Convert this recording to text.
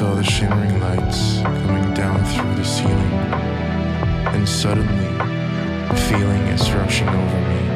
saw the shimmering lights coming down through the ceiling, and suddenly, a feeling is rushing over me.